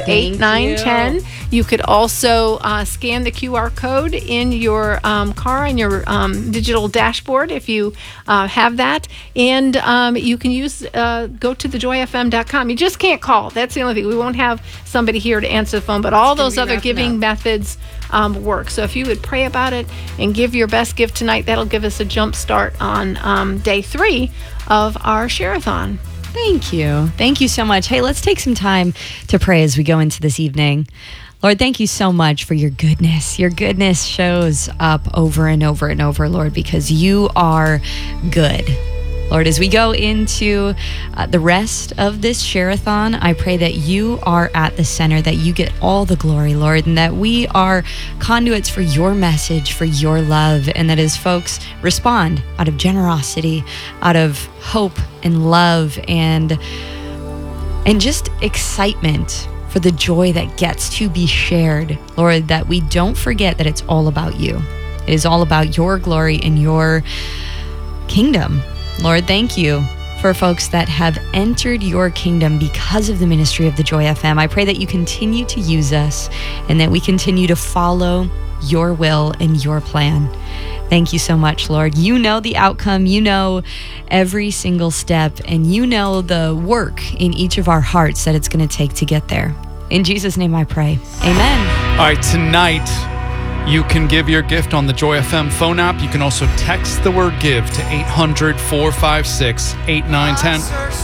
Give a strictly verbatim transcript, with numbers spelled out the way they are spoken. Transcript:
eight nine ten. You could also uh, scan the Q R code in your um, car and your um, digital dashboard if you uh, have that. And um, you can use uh, go to the joy f m dot com. You just can't call. That's the only thing. We won't have somebody here to answer the phone, but all those other giving methods um, work. So if you would pray about it and give your best gift tonight, that'll give us a jump start on um, day three of our Share-a-thon. Thank you. Thank you so much. Hey, let's take some time to pray as we go into this evening. Lord, thank you so much for your goodness. Your goodness shows up over and over and over, Lord, because you are good. Lord, as we go into uh, the rest of this Share-a-thon, I pray that you are at the center, that you get all the glory, Lord, and that we are conduits for your message, for your love, and that as folks respond out of generosity, out of hope and love, and and just excitement for the joy that gets to be shared, Lord, that we don't forget that it's all about you. It is all about your glory and your kingdom. Lord, thank you for folks that have entered your kingdom because of the ministry of the Joy F M. I pray that you continue to use us and that we continue to follow your will and your plan. Thank you so much, Lord. You know the outcome. You know every single step, and you know the work in each of our hearts that it's going to take to get there. In Jesus' name I pray. Amen. All right, tonight you can give your gift on the Joy F M phone app. You can also text the word give to eight hundred, four five six, eight nine one zero.